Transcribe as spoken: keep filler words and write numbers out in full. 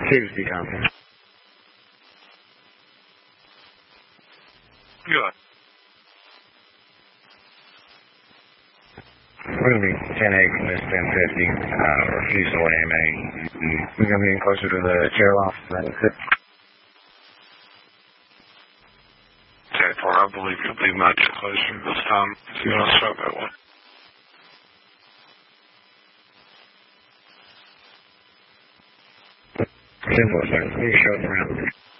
Seems to be confident. Good. We're going to be ten eight from this ten fifty, uh, refusal A M A. We're going to be in closer to the chair loft. That's it. ten four, I believe you'll be much closer this time if you want to start that one. ten four, sir. Please show us around.